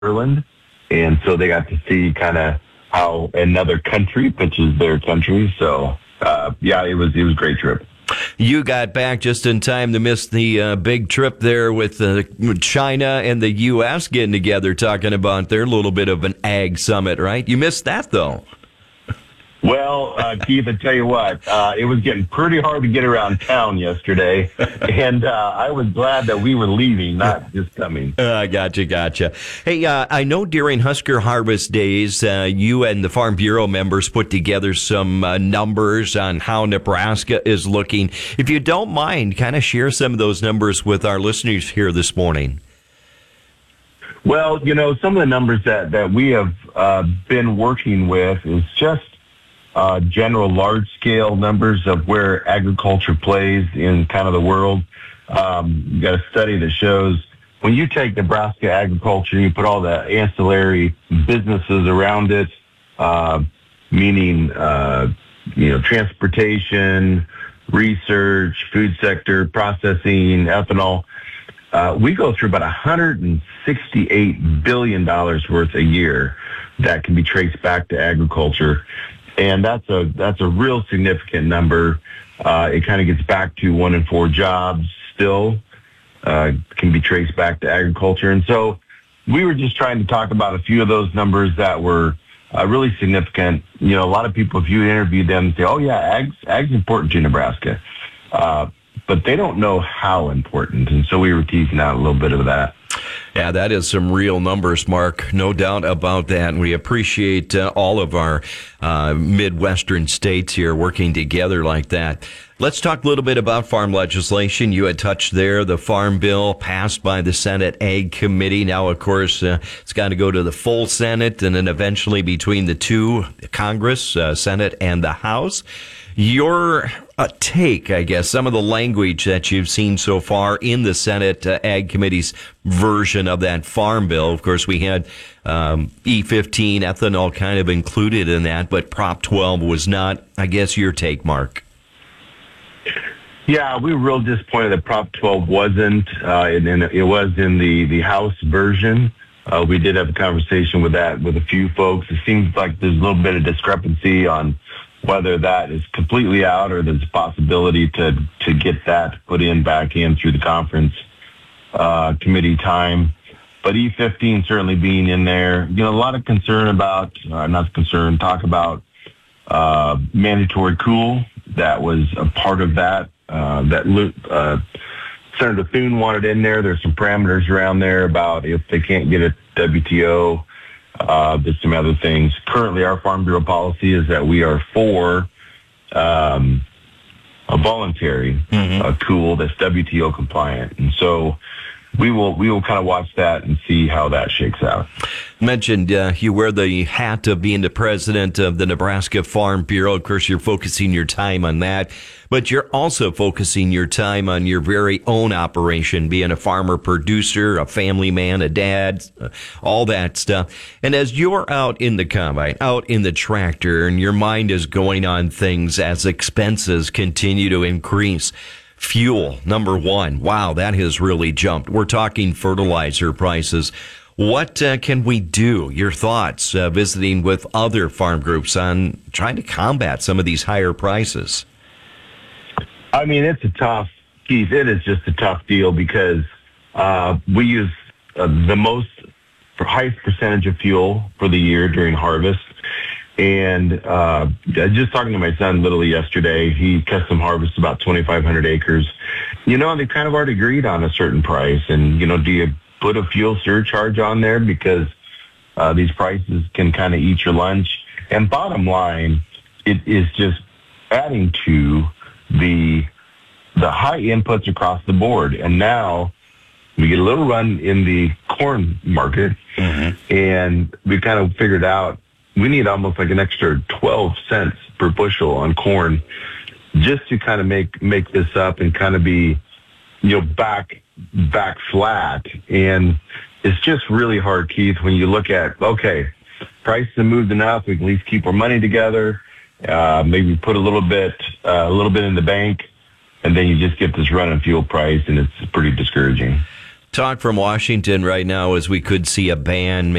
Ireland, and so they got to see kind of how another country pitches their country. So yeah, it was a great trip. You got back just in time to miss the big trip there with China and the U.S. getting together, talking about their little bit of an ag summit, right? You missed that, though. Well, Keith, I tell you what, it was getting pretty hard to get around town yesterday, and I was glad that we were leaving, not just coming. Gotcha. Hey, I know during Husker Harvest Days, you and the Farm Bureau members put together some numbers on how Nebraska is looking. If you don't mind, kind of share some of those numbers with our listeners here this morning. Well, some of the numbers that we have been working with is just general large-scale numbers of where agriculture plays in kind of the world. You got a study that shows when you take Nebraska agriculture and you put all the ancillary businesses around it, meaning transportation, research, food sector, processing, ethanol, we go through about $168 billion worth a year that can be traced back to agriculture. And that's a real significant number. It kind of gets back to 1 in 4 jobs still can be traced back to agriculture. And so we were just trying to talk about a few of those numbers that were really significant. A lot of people, if you interview them, say, oh, yeah, ag's important to Nebraska. But they don't know how important. And so we were teasing out a little bit of that. Yeah, that is some real numbers, Mark. No doubt about that. And we appreciate all of our Midwestern states here working together like that. Let's talk a little bit about farm legislation. You had touched there the Farm Bill passed by the Senate Ag Committee. Now, of course, it's got to go to the full Senate and then eventually between the two, Congress, Senate, and the House. Your take, I guess, some of the language that you've seen so far in the Senate Ag Committee's version of that Farm Bill. Of course, we had E15 ethanol kind of included in that, but Prop 12 was not. I guess your take, Mark. Yeah, we were real disappointed that Prop 12 wasn't, and it was in the House version. We did have a conversation with a few folks. It seems like there's a little bit of discrepancy on whether that is completely out or there's a possibility to get that put back in through the conference committee time. But E15 certainly being in there, a lot of concern about, talk about mandatory cool. That was a part of that. Senator Thune wanted in there. There's some parameters around there about if they can't get a WTO. There's some other things. Currently, our Farm Bureau policy is that we are for a voluntary cool that's WTO compliant, and so we will kind of watch that and see how that shakes out. Mentioned you wear the hat of being the president of the Nebraska Farm Bureau. Of course, you're focusing your time on that, but you're also focusing your time on your very own operation, being a farmer producer, a family man, a dad, all that stuff. And as you're out in the combine, out in the tractor, and your mind is going on things as expenses continue to increase, fuel, number one. Wow, that has really jumped. We're talking fertilizer prices. What can we do? Your thoughts visiting with other farm groups on trying to combat some of these higher prices? I mean, it's Keith, it is just a tough deal because we use the highest percentage of fuel for the year during harvest. And just talking to my son literally yesterday, he custom harvests about 2,500 acres. They kind of already agreed on a certain price. And, do you put a fuel surcharge on there because these prices can kind of eat your lunch? And bottom line, it is just adding to the high inputs across the board. And now we get a little run in the corn market, and we kind of figured out we need almost like an extra 12 cents per bushel on corn just to kind of make this up and kind of be, back flat. And it's just really hard, Keith, when you look at, okay, prices have moved enough. We can at least keep our money together, maybe put a little bit in the bank, and then you just get this run in fuel price, and it's pretty discouraging. talk from Washington right now is we could see a ban